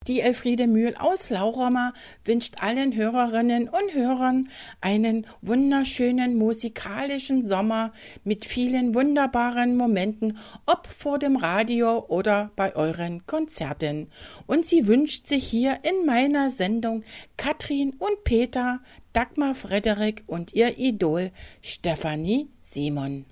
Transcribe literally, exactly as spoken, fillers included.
Die Elfriede Mühl aus Lauchhammer wünscht allen Hörerinnen und Hörern einen wunderschönen musikalischen Sommer mit vielen wunderbaren Momenten, ob vor dem Radio oder bei euren Konzerten. Und sie wünscht sich hier in meiner Sendung Katrin und Peter, Dagmar Frederik und ihr Idol Stefanie Simon.